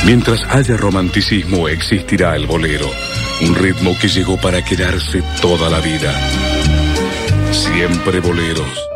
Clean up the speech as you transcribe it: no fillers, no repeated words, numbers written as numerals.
Mientras haya romanticismo, existirá el bolero, un ritmo que llegó para quedarse toda la vida. Siempre boleros.